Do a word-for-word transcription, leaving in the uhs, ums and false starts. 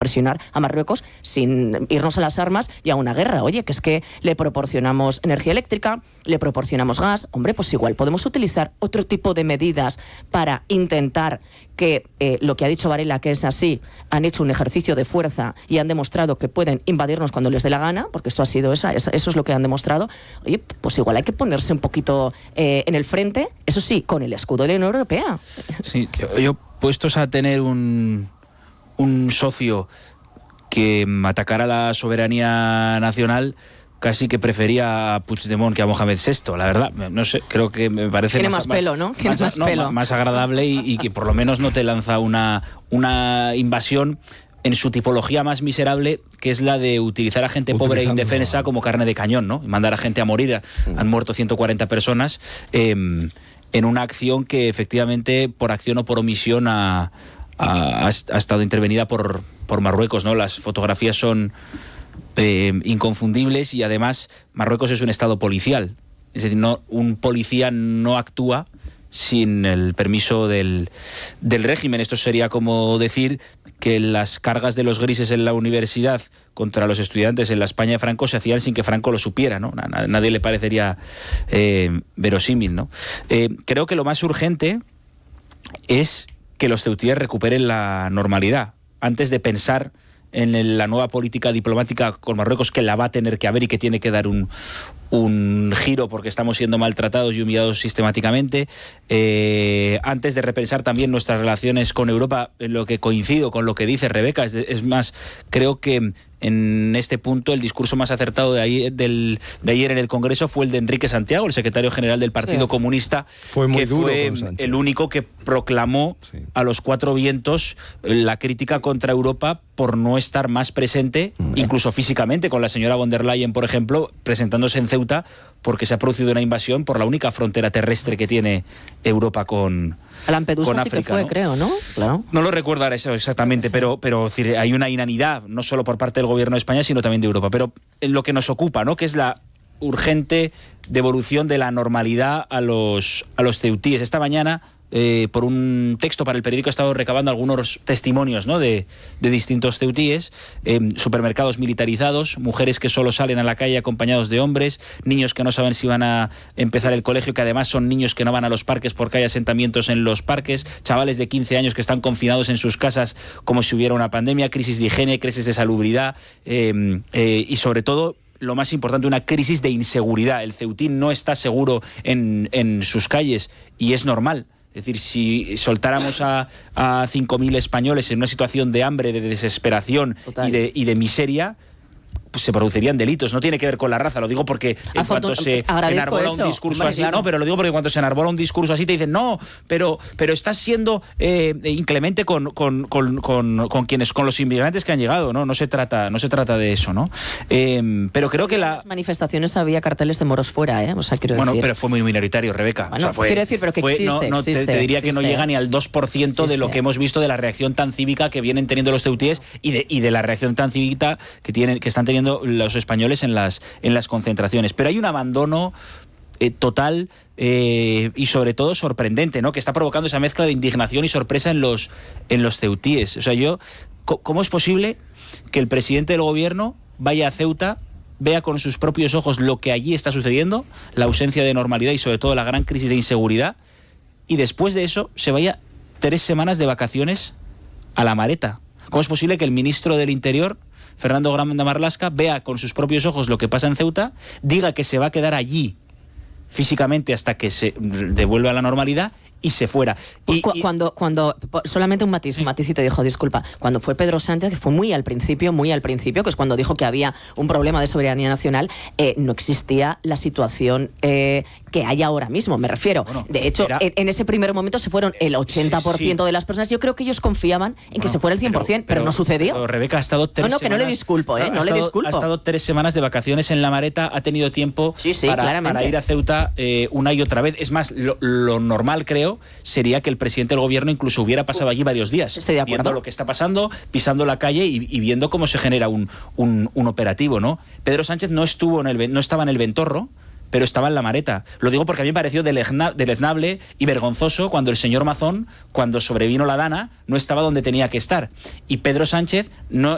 presionar a Marruecos sin irnos a las armas y a una guerra. Oye, que es que le proporcionamos energía eléctrica, le proporcionamos gas. Hombre, pues igual podemos utilizar otro tipo de medidas para intentar que eh, lo que ha dicho Varela, que es así, han hecho un ejercicio de fuerza y han demostrado que pueden invadirnos cuando les dé la gana, porque esto ha sido esa, esa eso es lo que han demostrado. Oye, pues igual hay que ponerse un poquito eh, en el frente, eso sí, con el escudo de la Unión Europea. Sí, yo, yo puestos a tener un... un socio que atacara la soberanía nacional, casi que prefería a Puigdemont que a Mohamed sexto, la verdad. No sé, creo que me parece Tiene más, más pelo, ¿no? Tiene más, más no, pelo. más agradable y, y que por lo menos no te lanza una, una invasión en su tipología más miserable, que es la de utilizar a gente pobre e indefensa como carne de cañón, ¿no? Y mandar a gente a morir. Han muerto ciento cuarenta personas eh, en una acción que efectivamente, por acción o por omisión, ha... Ha, ha estado intervenida por, por Marruecos, ¿no? Las fotografías son eh, inconfundibles y además Marruecos es un estado policial. Es decir, no, un policía no actúa sin el permiso del, del régimen. Esto sería como decir que las cargas de los grises en la universidad contra los estudiantes en la España de Franco se hacían sin que Franco lo supiera, ¿no? A nadie le parecería eh, verosímil, ¿no? Eh, creo que lo más urgente es que los ceutíes recuperen la normalidad, antes de pensar en la nueva política diplomática con Marruecos, que la va a tener que haber y que tiene que dar un, un giro porque estamos siendo maltratados y humillados sistemáticamente, eh, antes de repensar también nuestras relaciones con Europa, en lo que coincido con lo que dice Rebeca, es, de, es más, creo que en este punto el discurso más acertado de, ahí, del, de ayer en el Congreso fue el de Enrique Santiago, el secretario general del Partido sí. Comunista, fue muy que duro fue el único que proclamó sí. a los cuatro vientos la crítica contra Europa por no estar más presente, mm. incluso físicamente, con la señora von der Leyen, por ejemplo, presentándose en Ceuta, porque se ha producido una invasión por la única frontera terrestre que tiene Europa con A Lampedusa con sí África, que fue, ¿no? creo, ¿no? Claro. No lo recuerdo ahora eso exactamente, sí. pero, pero decir, hay una inanidad, no solo por parte del gobierno de España, sino también de Europa. Pero en lo que nos ocupa, ¿no? Que es la urgente devolución de la normalidad a los, a los ceutíes. Esta mañana, eh, por un texto para el periódico, he estado recabando algunos testimonios, ¿no? de, de distintos ceutíes, eh, supermercados militarizados, mujeres que solo salen a la calle acompañados de hombres, niños que no saben si van a empezar el colegio, que además son niños que no van a los parques porque hay asentamientos en los parques, chavales de quince años que están confinados en sus casas como si hubiera una pandemia, crisis de higiene, crisis de salubridad eh, eh, y sobre todo, lo más importante, una crisis de inseguridad. El ceutí no está seguro en, en sus calles y es normal. Es decir, si soltáramos a, a cinco mil españoles en una situación de hambre, de desesperación y de, y de miseria, pues se producirían delitos. No tiene que ver con la raza, lo digo porque en cuanto se enarbola eso. un discurso Hombre, así, claro. no, pero lo digo porque cuando se enarbola un discurso así te dicen, no, pero, pero estás siendo eh, inclemente con, con, con, con, con quienes, con los inmigrantes que han llegado, ¿no? No se trata, no se trata de eso, ¿no? Eh, pero creo que la... En las manifestaciones había carteles de moros fuera, ¿eh? O sea, quiero bueno, decir... pero fue muy minoritario, Rebeca. Bueno, o sea, fue, quiero decir, pero que fue, existe, no, no, existe, te, te diría existe. que no llega ni al dos por ciento existe. de lo que hemos visto de la reacción tan cívica que vienen teniendo los ceutíes y de, y de la reacción tan cívica que, tienen, que están teniendo los españoles en las, en las concentraciones. Pero hay un abandono eh, total eh, y sobre todo sorprendente, ¿no? Que está provocando esa mezcla de indignación y sorpresa en los, en los ceutíes. O sea, yo, ¿cómo es posible que el presidente del gobierno vaya a Ceuta, vea con sus propios ojos lo que allí está sucediendo, la ausencia de normalidad y sobre todo la gran crisis de inseguridad, y después de eso se vaya tres semanas de vacaciones a La Mareta? ¿Cómo es posible que el ministro del Interior, Fernando Grande Marlaska, vea con sus propios ojos lo que pasa en Ceuta, diga que se va a quedar allí físicamente hasta que se devuelva a la normalidad y se fuera? Y, Cu- y... Cuando, cuando, solamente un matiz, un matiz y te dijo, disculpa, cuando fue Pedro Sánchez, que fue muy al principio, muy al principio, que es cuando dijo que había un problema de soberanía nacional, eh, no existía la situación eh, que hay ahora mismo, me refiero. Bueno, de hecho, era... en, en ese primer momento se fueron el ochenta por ciento sí, sí. de las personas. Yo creo que ellos confiaban en bueno, que se fuera el cien por ciento, pero, pero, pero no sucedió. Pero Rebeca ha estado tres no, no, semanas... que no le disculpo, ¿eh? Ha, no ha le estado, disculpo. Ha estado tres semanas de vacaciones en La Mareta, ha tenido tiempo sí, sí, para, para ir a Ceuta eh, una y otra vez. Es más, lo, lo normal, creo, sería que el presidente del gobierno incluso hubiera pasado allí varios días, Estoy de acuerdo. viendo lo que está pasando, pisando la calle y, y viendo cómo se genera un, un, un operativo, ¿no? Pedro Sánchez no estuvo en el, no estaba en el Ventorro, pero estaba en La Mareta. Lo digo porque a mí me pareció deleznable y vergonzoso cuando el señor Mazón, cuando sobrevino la Dana, no estaba donde tenía que estar. Y Pedro Sánchez no